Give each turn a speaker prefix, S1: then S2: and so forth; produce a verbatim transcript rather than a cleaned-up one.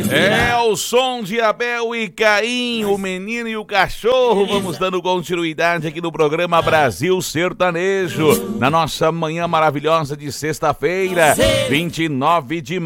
S1: É o som de Abel e Caim, o menino e o cachorro. Vamos dando continuidade aqui no programa Brasil Sertanejo, na nossa manhã maravilhosa de sexta-feira, vinte e nove de